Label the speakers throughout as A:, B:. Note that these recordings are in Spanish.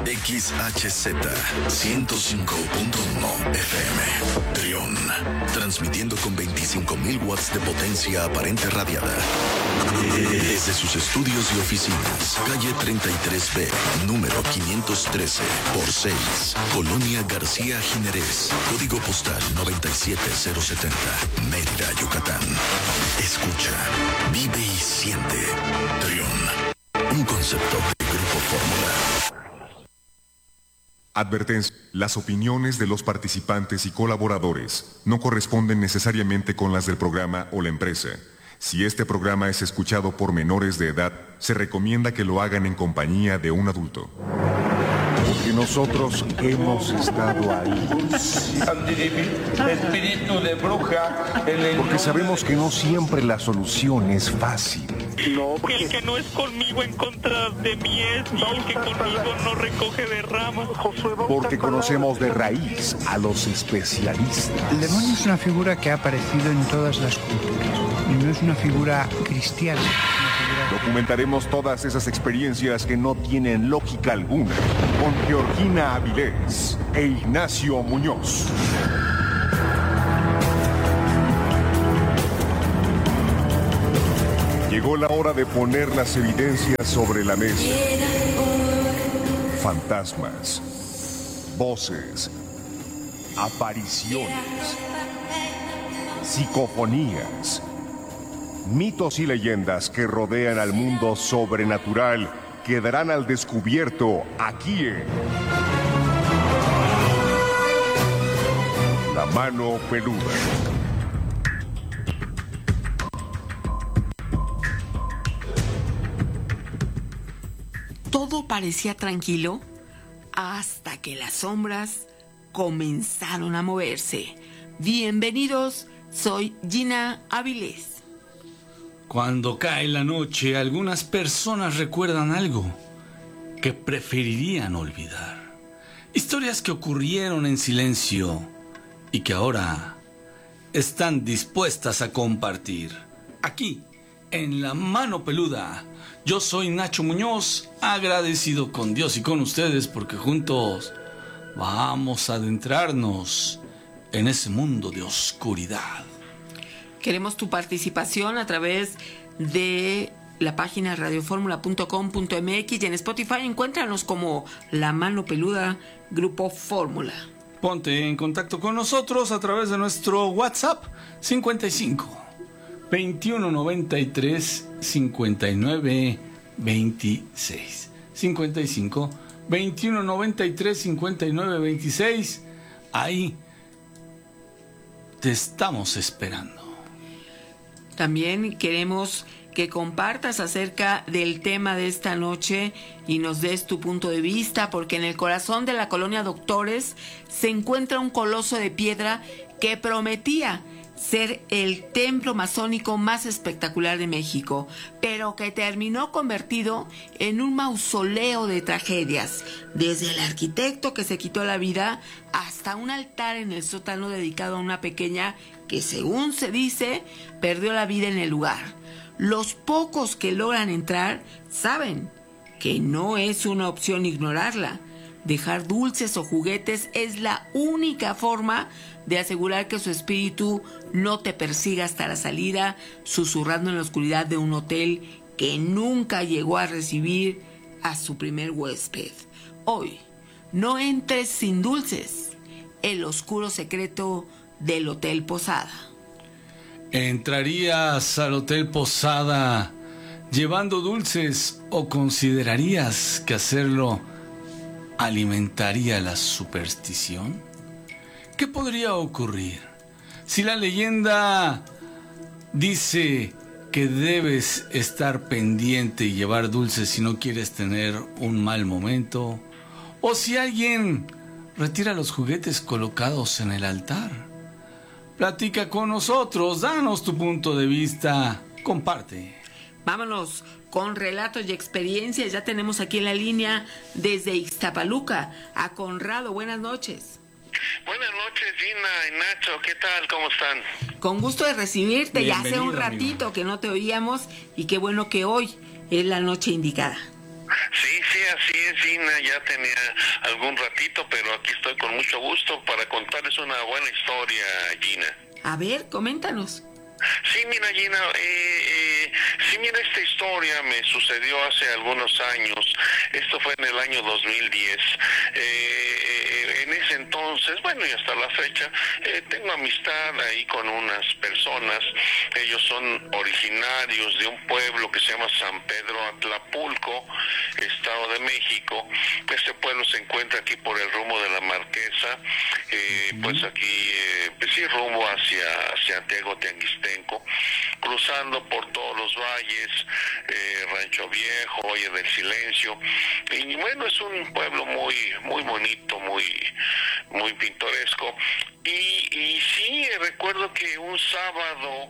A: XHZ 105.1 FM. Trión. Transmitiendo con 25.000 watts de potencia aparente radiada. Desde sus estudios y oficinas. Calle 33B, número 513 por 6. Colonia García Jiménez. Código postal 97070. Mérida, Yucatán. Escucha, vive y siente. Trión. Un concepto de Grupo Fórmula.
B: Advertencia. Las opiniones de los participantes y colaboradores no corresponden necesariamente con las del programa o la empresa. Si este programa es escuchado por menores de edad, se recomienda que lo hagan en compañía de un adulto.
C: Porque nosotros hemos estado ahí.
D: Espíritu de bruja.
C: Porque sabemos que no siempre la solución es fácil.
E: No,
F: El que no es conmigo en contra de mí es, y el que conmigo no recoge de ramas.
C: Porque conocemos de raíz a los especialistas.
G: El demonio es una figura que ha aparecido en todas las culturas y no es una figura cristiana.
C: Documentaremos todas esas experiencias que no tienen lógica alguna con Georgina Avilés e Ignacio Muñoz. Llegó la hora de poner las evidencias sobre la mesa. Fantasmas, voces, apariciones, psicofonías, mitos y leyendas que rodean al mundo sobrenatural quedarán al descubierto aquí en La Mano Peluda.
H: Todo parecía tranquilo hasta que las sombras comenzaron a moverse. Bienvenidos, soy Gina Avilés.
I: Cuando cae la noche, algunas personas recuerdan algo que preferirían olvidar. Historias que ocurrieron en silencio y que ahora están dispuestas a compartir. Aquí, en La Mano Peluda, yo soy Nacho Muñoz, agradecido con Dios y con ustedes porque juntos vamos a adentrarnos en ese mundo de oscuridad.
H: Queremos tu participación a través de la página radioformula.com.mx y en Spotify encuéntranos como La Mano Peluda, Grupo Fórmula.
I: Ponte en contacto con nosotros a través de nuestro WhatsApp 55 21 93 59 26. 55 21 93 59 26. Ahí te estamos esperando.
H: También queremos que compartas acerca del tema de esta noche y nos des tu punto de vista, porque en el corazón de la colonia Doctores se encuentra un coloso de piedra que prometía ser el templo masónico más espectacular de México, pero que terminó convertido en un mausoleo de tragedias, desde el arquitecto que se quitó la vida hasta un altar en el sótano dedicado a una pequeña que, según se dice, perdió la vida en el lugar. Los pocos que logran entrar saben que no es una opción ignorarla. Dejar dulces o juguetes es la única forma de asegurar que su espíritu no te persiga hasta la salida, susurrando en la oscuridad de un hotel que nunca llegó a recibir a su primer huésped. Hoy, no entres sin dulces. El oscuro secreto del Hotel Posada.
I: ¿Entrarías al Hotel Posada llevando dulces o considerarías que hacerlo alimentaría la superstición? ¿Qué podría ocurrir si la leyenda dice que debes estar pendiente y llevar dulces si no quieres tener un mal momento? ¿O si alguien retira los juguetes colocados en el altar? Platica con nosotros, danos tu punto de vista, comparte.
H: Vámonos con relatos y experiencias. Ya tenemos aquí en la línea desde Ixtapaluca a Conrado. Buenas noches.
E: Buenas noches, Gina y Nacho. ¿Qué tal? ¿Cómo están?
H: Con gusto de recibirte.
I: Bienvenido,
H: ya hace un ratito, amigo, que no te oíamos y qué bueno que hoy es la noche indicada.
E: Sí, así es, Gina, ya tenía algún ratito, pero aquí estoy con mucho gusto para contarles una buena historia, Gina.
H: A ver, coméntanos.
E: Sí, mira, Gina, esta historia me sucedió hace algunos años. Esto fue en el año 2010. En ese entonces, bueno, y hasta la fecha, tengo amistad ahí con unas personas. Ellos son originarios de un pueblo que se llama San Pedro Atlapulco, Estado de México. Este pueblo se encuentra aquí por el rumbo de la Marquesa, pues aquí, pues sí, rumbo hacia Santiago Tianguistenco, cruzando por todos los valles, Rancho Viejo, Valle del Silencio, y bueno, es un pueblo muy bonito, muy pintoresco. Y sí, recuerdo que un sábado,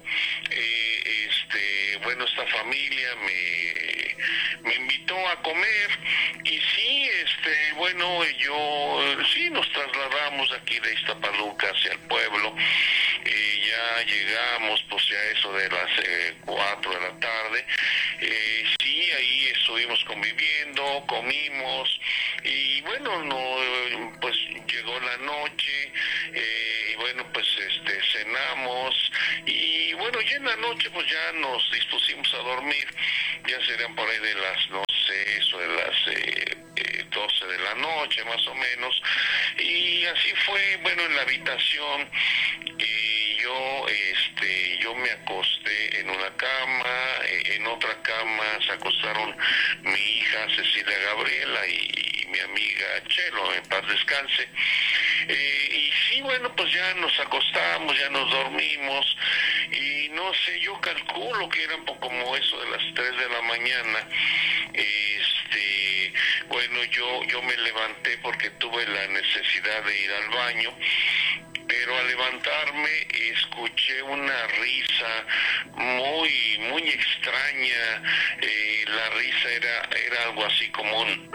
E: bueno, esta familia me invitó a comer, y sí, bueno, sí nos trasladamos aquí de Iztapaluca hacia el pueblo. Ya llegamos, pues ya eso de las 4 de la tarde. Sí, ahí estuvimos conviviendo, comimos, y bueno, pues llegó la noche, y bueno, pues cenamos, y bueno, ya en la noche pues ya nos dispusimos a dormir. Ya serían por ahí de las, no sé, eso de las 12 de la noche más o menos, y así fue. Bueno, en la habitación, yo me acosté en una cama, en otra cama se acostaron mi hija Cecilia Gabriela y mi amiga Chelo, en paz descanse. Y sí, bueno, pues ya nos acostamos, ya nos dormimos, y no sé, yo calculo que era un poco como eso de las 3 de la mañana. Bueno, yo me levanté porque tuve la necesidad de ir al baño, pero al levantarme escuché una risa muy extraña. La risa era algo así como un...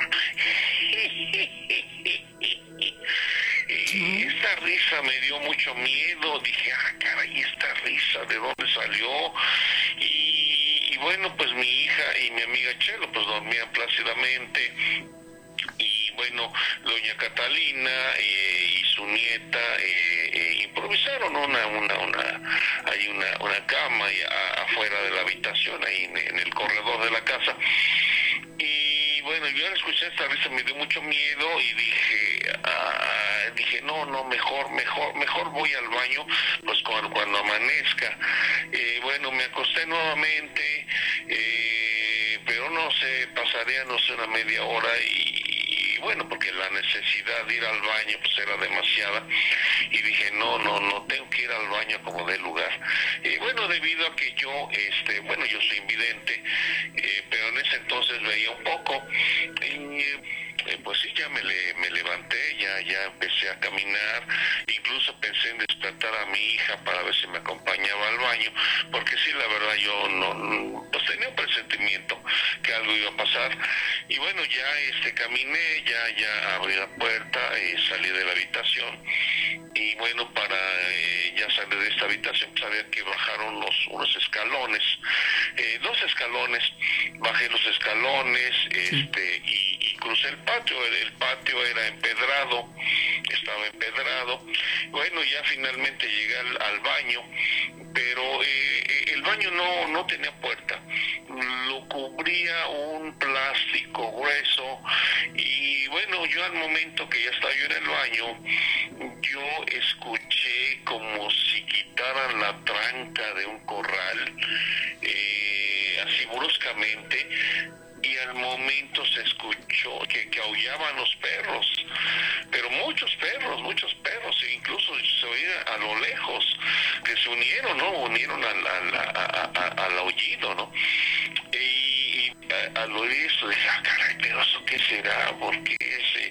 E: Esta risa me dio mucho miedo. Dije, caray, esta risa, ¿de dónde salió? Y bueno, pues mi hija y mi amiga Chelo pues dormían plácidamente. Y bueno, doña Catalina y su nieta improvisaron una cama afuera de la habitación, ahí en el corredor de la casa. Y bueno, yo al escuchar esta risa me dio mucho miedo y dije, no, mejor voy al baño pues cuando amanezca. Bueno, me acosté nuevamente, pero no sé, pasaría no sé una media hora, y bueno, porque la necesidad de ir al baño pues era demasiada, y dije, no tengo que ir al baño como de lugar. Y bueno, debido a que yo, bueno, yo soy invidente, pero en ese entonces veía un poco, pues sí, ya me levanté, ya empecé a caminar, incluso pensé en despertar a mi hija para ver si me acompañaba al baño, porque sí, la verdad, yo pues tenía un presentimiento que algo iba a pasar. Y bueno, ya caminé, ya abrí la puerta, salí de la habitación, y bueno, para ya salir de esta habitación pues había que bajar unos escalones, 2 escalones. Bajé los escalones, y crucé el patio. El patio era empedrado, estaba empedrado. Bueno, ya finalmente llegué al baño, pero el baño no tenía puerta, lo cubría un plástico grueso. Y bueno, yo al momento que ya estaba yo en el baño, yo escuché como si quitaran la tranca de un corral, así bruscamente, y al momento se escuchó que aullaban los perros, pero muchos perros, e incluso se oía a lo lejos que se unieron al aullido, ¿no? Y al oír esto dije, caray, pero ¿eso qué será? ¿Por qué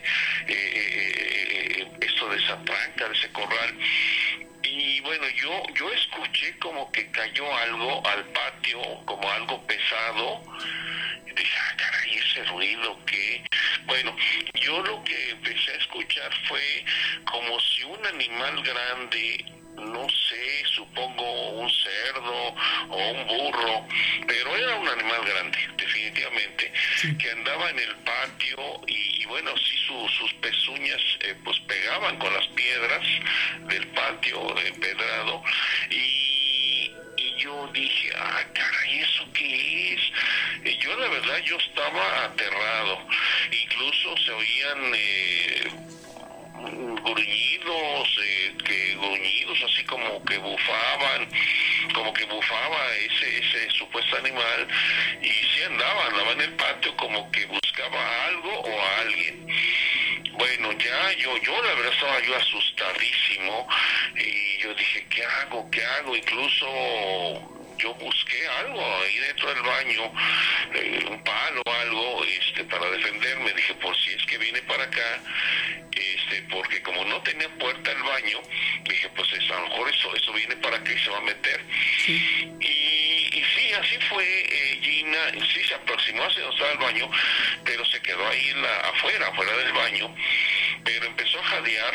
E: esto de esa tranca, de ese corral? Y bueno, yo escuché como que cayó algo al patio, como algo pesado. Y dije, caray, ese ruido, ¿qué? Bueno, yo lo que empecé a escuchar fue como si un animal grande, no sé, supongo un cerdo o un burro, pero era un animal grande, definitivamente, que andaba en el patio y bueno, sí sus pezuñas pues pegaban con las piedras del patio empedrado y yo dije, caray, ¿eso qué es? Yo la verdad yo estaba aterrado, incluso se oían gruñidos así como que bufaba ese supuesto animal, y sí andaba en el patio como que buscaba algo o a alguien. Bueno, ya yo la verdad estaba yo asustadísimo y yo dije, ¿qué hago? Incluso yo busqué algo ahí dentro del baño, un palo o algo, para defenderme. Dije, por si es que viene para acá, porque como no tenía puerta el baño, dije, pues a lo mejor eso viene para acá y se va a meter. Sí. Y sí, así fue. Gina sí se aproximó hacia donde estaba el baño, pero se quedó ahí afuera del baño, pero empezó a jadear.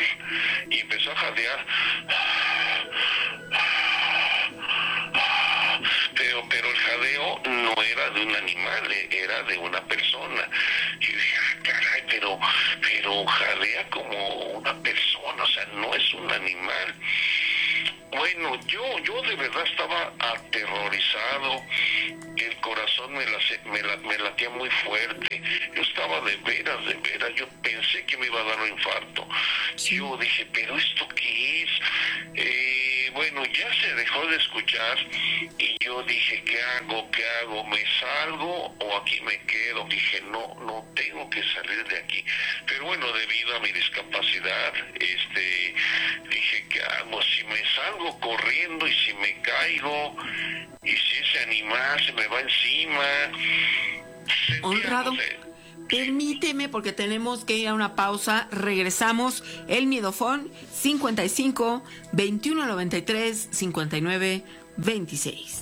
E: Pero el jadeo no era de un animal, era de una persona. Y yo dije, caray, pero jadea como una persona, o sea, no es un animal. Bueno, yo de verdad estaba aterrorizado, el corazón me latía muy fuerte, yo estaba de veras, yo pensé que me iba a dar un infarto. Sí. Yo dije, ¿pero esto qué es? Bueno, ya se dejó de escuchar y yo dije, ¿qué hago? ¿Me salgo o aquí me quedo? Dije, no tengo que salir de aquí. Pero bueno, debido a mi discapacidad, dije, ¿qué hago? Si me salgo corriendo y si me caigo y si ese animal se me va encima.
H: Honrado, permíteme porque tenemos que ir a una pausa. Regresamos. El Miedofón 55 21 93 59 26.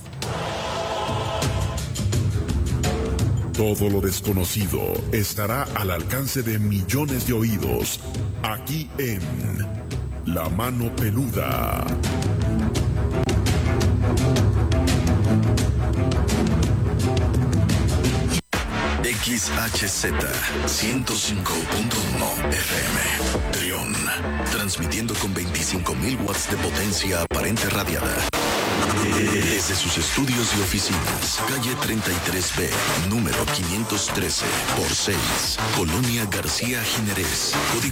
A: Todo lo desconocido estará al alcance de millones de oídos, aquí en La Mano Peluda. XHZ 105.1 FM Trión, transmitiendo con 25.000 watts de potencia aparente radiada. Desde sus estudios y oficinas, calle 33B, número 513, por 6, Colonia García Jiménez, código